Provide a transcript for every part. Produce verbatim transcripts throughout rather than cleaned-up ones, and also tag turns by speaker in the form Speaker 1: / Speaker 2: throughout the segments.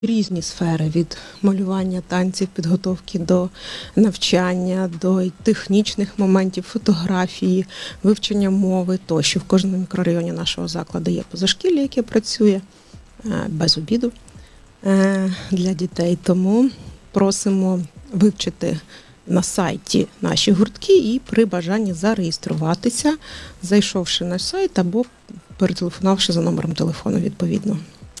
Speaker 1: Різні сфери від малювання, танців, підготовки до навчання, до технічних моментів, фотографії, вивчення мови тощо. В кожному мікрорайоні нашого закладу є позашкілля, яке працює без обіду для дітей. Тому просимо вивчити на сайті наші гуртки і при бажанні зареєструватися, зайшовши на сайт або перетелефонувавши за номером телефону відповідно.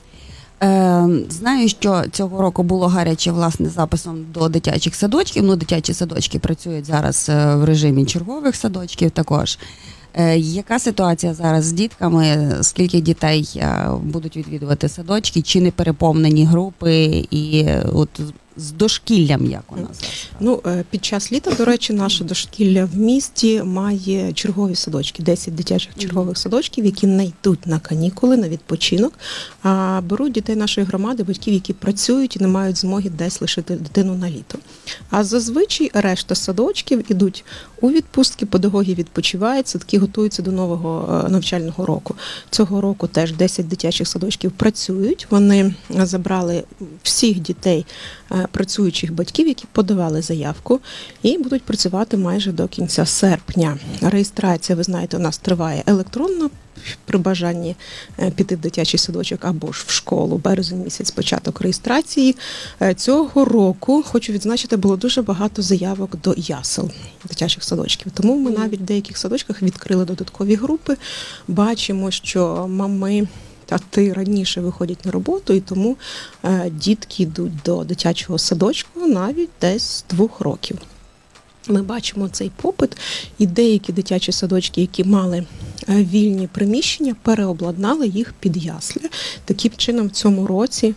Speaker 2: Знаю, що цього року було гаряче, власне, записом до дитячих садочків. Ну, дитячі садочки працюють зараз в режимі чергових садочків також. Яка ситуація зараз з дітками? Скільки дітей будуть відвідувати садочки? Чи не переповнені групи? І от з дошкіллям як у нас?
Speaker 1: Ну, під час літа, до речі, наше дошкілля в місті має чергові садочки, десять дитячих чергових садочків, які не йдуть на канікули, на відпочинок, а беруть дітей нашої громади, батьків, які працюють і не мають змоги десь лишити дитину на літо. А зазвичай решта садочків ідуть у відпустки, педагоги відпочивають, садки готуються до нового навчального року. Цього року теж десять дитячих садочків працюють, вони забрали всіх дітей працюючих батьків, які подавали заявку, і будуть працювати майже до кінця серпня. Реєстрація, ви знаєте, у нас триває електронно, при бажанні піти в дитячий садочок або ж в школу. Березень місяць початок реєстрації. Цього року, хочу відзначити, було дуже багато заявок до ясел дитячих садочків. Тому ми навіть в деяких садочках відкрили додаткові групи. Бачимо, що мами тати раніше виходять на роботу, і тому е, дітки йдуть до дитячого садочку навіть десь з двох років. Ми бачимо цей попит, і деякі дитячі садочки, які мали вільні приміщення, переобладнали їх під ясли. Таким чином, в цьому році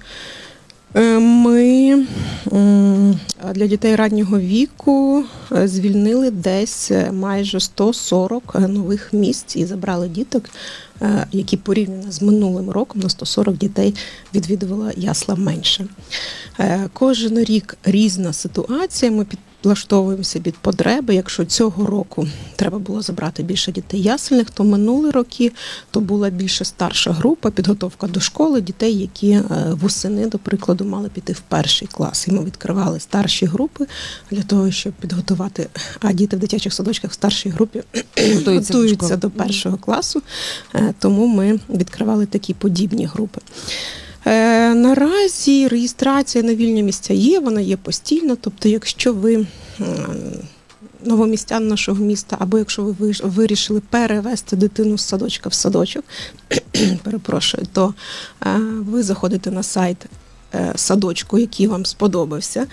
Speaker 1: ми для дітей раннього віку звільнили десь майже сто сорок нових місць і забрали діток, які порівняно з минулим роком на сто сорок дітей відвідувала ясла менше. Кожен рік різна ситуація, ми підлаштовуємося під потреби. Якщо цього року треба було забрати більше дітей ясельних, то минулі роки то була більше старша група, підготовка до школи, дітей, які восени, до прикладу, мали піти в перший клас. І ми відкривали старші групи для того, щоб підготувати, а діти в дитячих садочках в старшій групі готуються, готуються до першого класу, тому ми відкривали такі подібні групи. Е, наразі реєстрація на вільні місця є, вона є постійно, тобто якщо ви е, новомістян нашого міста, або якщо ви вирішили перевести дитину з садочка в садочок, перепрошую, то е, ви заходите на сайт е, садочку, який вам сподобався,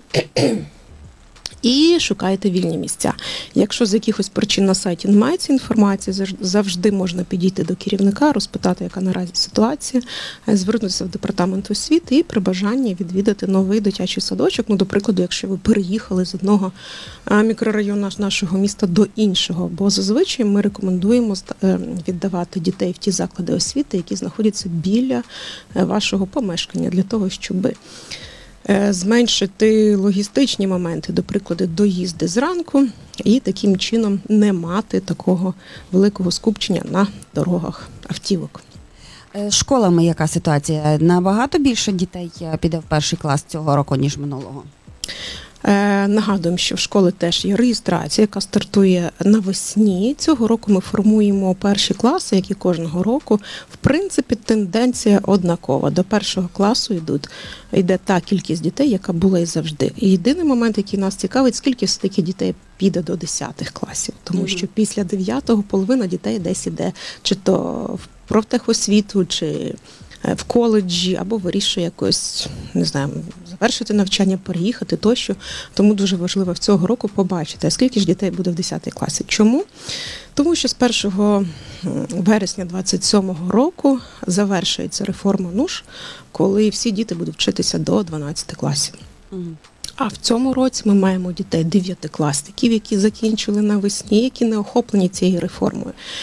Speaker 1: і шукаєте вільні місця. Якщо з якихось причин на сайті немає цієї інформації, завжди можна підійти до керівника, розпитати, яка наразі ситуація, звернутися в департамент освіти і при бажанні відвідати новий дитячий садочок. Ну, до прикладу, якщо ви переїхали з одного мікрорайону нашого міста до іншого, бо зазвичай ми рекомендуємо віддавати дітей в ті заклади освіти, які знаходяться біля вашого помешкання, для того, щоб зменшити логістичні моменти, до прикладу, доїзди зранку, і таким чином не мати такого великого скупчення на дорогах автівок.
Speaker 2: З школами яка ситуація? Набагато більше дітей піде в перший клас цього року, ніж минулого?
Speaker 1: Е, нагадуємо, що в школи теж є реєстрація, яка стартує навесні. Цього року ми формуємо перші класи, як і кожного року. В принципі, тенденція однакова. До першого класу йдуть, йде та кількість дітей, яка була і завжди. І єдиний момент, який нас цікавить, скільки все-таки дітей піде до десятих класів. Тому що після дев'ятого половина дітей десь іде, чи то в профтехосвіту, чи в коледжі, або вирішує якось, не знаю, завершити навчання, переїхати тощо. Тому дуже важливо в цього року побачити, скільки ж дітей буде в десятому класі. Чому? Тому що з першого вересня двадцять сьомого року завершується реформа НУШ, коли всі діти будуть вчитися до дванадцяти класів. А в цьому році ми маємо дітей дев'ятикласників, які закінчили навесні, які не охоплені цією реформою.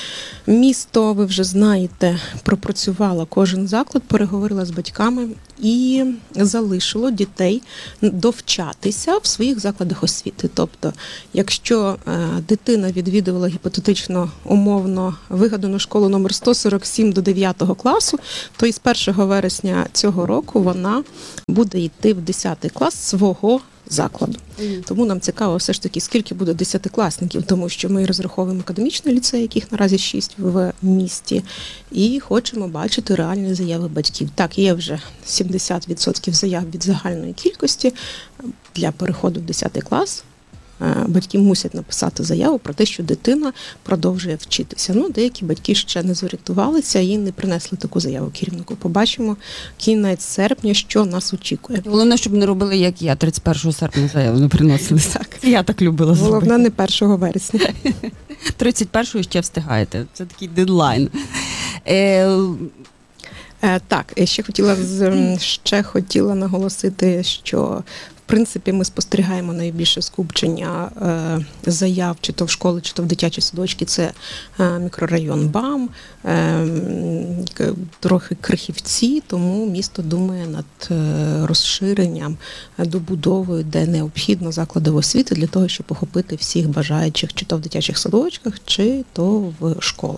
Speaker 1: Місто, ви вже знаєте, пропрацювало кожен заклад, переговорила з батьками і залишило дітей довчатися в своїх закладах освіти. Тобто, якщо е, дитина відвідувала гіпотетично умовно вигадану школу номер сто сорок сім до дев'ятого класу, то із першого вересня цього року вона буде йти в десятий клас свого закладу. Тому нам цікаво все ж таки, скільки буде десятикласників, тому що ми розраховуємо академічний ліцей, яких наразі шість в місті, і хочемо бачити реальні заяви батьків. Так, є вже сімдесят відсотків заяв від загальної кількості для переходу в десятий клас. Батьки мусять написати заяву про те, що дитина продовжує вчитися. Ну, деякі батьки ще не зорієнтувалися і не принесли таку заяву керівнику. Побачимо кінець серпня, що нас очікує.
Speaker 2: Головне, щоб не робили, як я, тридцять першого серпня заяву не приносили.
Speaker 1: Так.
Speaker 2: Я так любила зробити.
Speaker 1: Головне, не першого вересня.
Speaker 2: тридцять першого ще встигаєте. Це такий дедлайн. Е,
Speaker 1: Е, Так, я ще хотіла з- ще хотіла наголосити, що в принципі ми спостерігаємо найбільше скупчення е, заяв, чи то в школи, чи то в дитячі садочки. Це е, мікрорайон БАМ, е, м, к- трохи Крихівці, тому місто думає над е, розширенням, е, добудовою, де необхідно заклади освіти для того, щоб охопити всіх бажаючих, чи то в дитячих садочках, чи то в школах.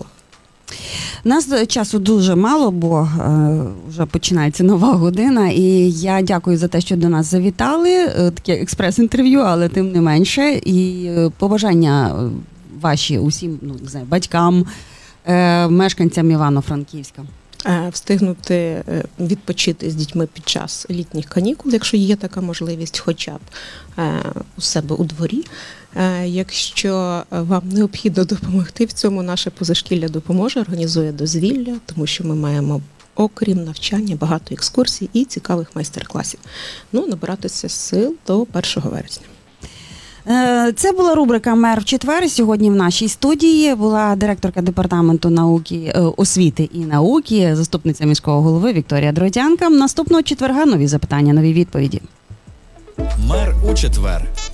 Speaker 2: Нас часу дуже мало, бо е, вже починається нова година, і я дякую за те, що до нас завітали. Е, таке експрес-інтерв'ю, але тим не менше. І е, побажання е, ваші усім, ну не знаю, батькам, е, мешканцям Івано-Франківська.
Speaker 1: Е, Встигнути е, відпочити з дітьми під час літніх канікул, якщо є така можливість, хоча б е, у себе у дворі. Е, Якщо вам необхідно допомогти в цьому, наше позашкілля допоможе, організує дозвілля, тому що ми маємо, окрім навчання, багато екскурсій і цікавих майстер-класів. Ну, набиратися сил до першого вересня.
Speaker 2: Е, Це була рубрика «Мер в четвер». Сьогодні в нашій студії була директорка департаменту науки, е, освіти і науки, заступниця міського голови Вікторія Дротянка. Наступного четверга нові запитання, нові відповіді.
Speaker 3: Мер у четвер.